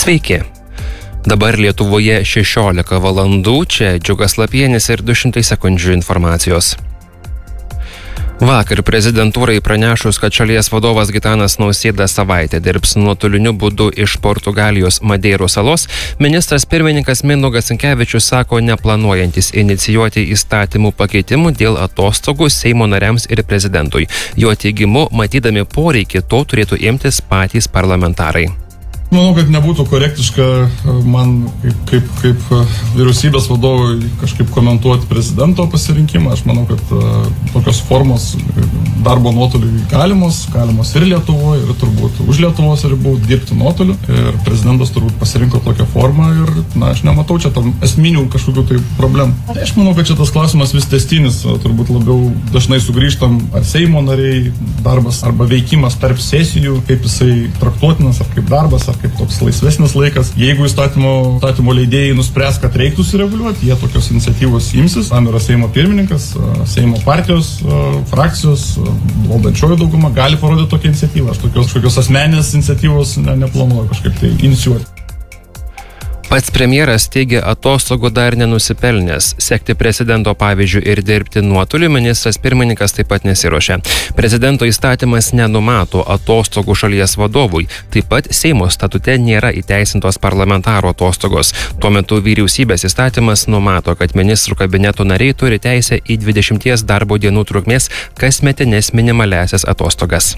Sveiki. Dabar Lietuvoje 16 valandų, čia Džiugas Lapienis ir 200 sekundžių informacijos. Vakar prezidentūrai pranešus, kad šalies vadovas Gitanas Nausėda savaitę dirbs nuotoliniu būdu iš Portugalijos Madeiros salos, ministras pirmininkas Mindaugas Sinkevičius sako neplanuojantis inicijuoti įstatymų pakeitimų dėl atostogų Seimo nariams ir prezidentui. Jo teigimu, matydami poreikį, to turėtų imtis patys parlamentarai. Manau, kad nebūtų korektiška man kaip vyriausybės vadovui kažkaip komentuoti prezidento pasirinkimą. Aš manau, kad tokios formos darbo nuotoliui galimos ir Lietuvoje, ir turbūt už Lietuvos ribų dirbti nuotoliu. Ir prezidentas turbūt pasirinko tokią formą ir, aš nematau čia tam esminių kažkokių tai problemų. Tai aš manau, kad čia tas klausimas vis tęstinis, turbūt labiau dažnai sugrįžtam ar Seimo nariai darbas arba veikimas tarp sesijų, kaip jisai traktuotinas, ar kaip darbas, ar kaip toks laisvesnis laikas. Jeigu įstatymo leidėjai nuspręs, kad reiktų sureguliuoti, jie tokios iniciatyvos imsis. Tam yra Seimo pirmininkas, Seimo partijos, frakcijos, valdančioji dauguma gali parodyti tokią iniciatyvą. Aš tokios asmeninės iniciatyvos neplanuoju kažkaip tai inicijuoti. Pats premjeras teigia atostogų dar nenusipelnęs. Sekti prezidento pavyzdžių ir dirbti nuotoliu ministras pirmininkas taip pat nesiruošia. Prezidento įstatymas nenumato atostogų šalies vadovui. Taip pat Seimo statute nėra įteisintos parlamentaro atostogos. Tuo metu vyriausybės įstatymas numato, kad ministrų kabineto nariai turi teisę į 20 darbo dienų trukmės kasmetinės minimaliasias atostogas.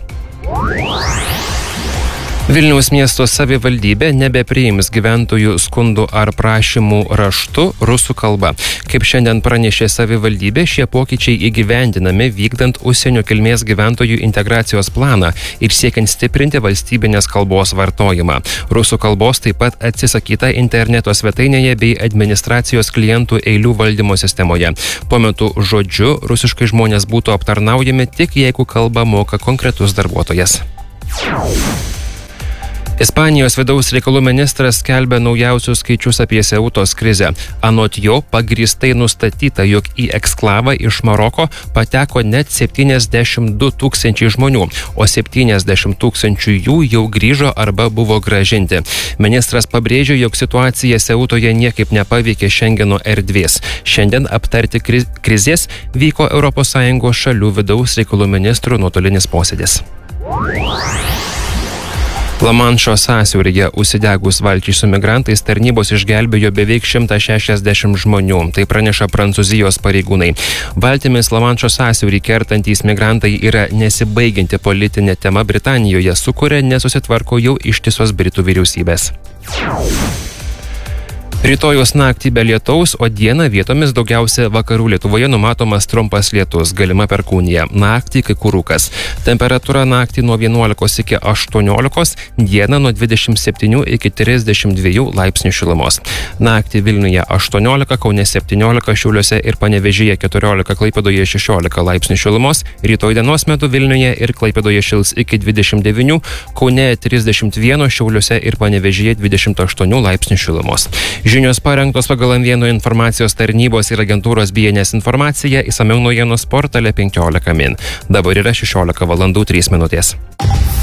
Vilniaus miesto savivaldybė nebepriims gyventojų skundų ar prašymų raštu rusų kalba. Kaip šiandien pranešė savivaldybė, šie pokyčiai įgyvendinami vykdant užsienio kilmės gyventojų integracijos planą ir siekiant stiprinti valstybinės kalbos vartojimą. Rusų kalbos taip pat atsisakyta interneto svetainėje bei administracijos klientų eilių valdymo sistemoje. Tuo metu žodžiu rusiškai žmonės būtų aptarnaujami tik jeigu kalbą moka konkretus darbuotojas. Ispanijos vidaus reikalų ministras skelbia naujausius skaičius apie Seutos krizę. Anot jo, pagrįstai nustatyta, jog į eksklavą iš Maroko pateko net 72 000 žmonių, o 70 000 jų jau grįžo arba buvo grąžinti. Ministras pabrėžė, jog situacija Seutoje niekaip nepaveikė Šengeno erdvės. Šiandien aptarti krizės vyko ES šalių vidaus reikalų ministrų nuotolinis posėdis. Lamanšo sąsiauryje užsidegus valčiai su migrantais tarnybos išgelbėjo beveik 160 žmonių. Tai praneša Prancūzijos pareigūnai. Valtimis Lamanšo sąsiaurį kertantys migrantai yra nesibaigianti politinė tema Britanijoje, su kuria nesusitvarko jau ištisos Britų vyriausybės. Rytojus naktį be lietaus, o dieną vietomis daugiausia vakarų Lietuvoje numatomas trumpas lietus, galima perkūnija. Naktį kai kur rūkas. Temperatūra naktį nuo 11 iki 18, dieną nuo 27 iki 32 laipsnių šilumos. Naktį Vilniuje 18, Kaune 17, Šiauliuose ir Panevėžyje 14, Klaipėdoje 16 laipsnių šilumos. Rytoj dienos metu Vilniuje ir Klaipėdoje šils iki 29, Kaune 31, Šiauliuose ir Panevėžyje 28 laipsnių šilumos. Žinios parengtos pagal Vieno informacijos tarnybos ir agentūros BNS informaciją, išsamiau naujienos portale 15 min. Dabar yra 16 valandų 3 minutės.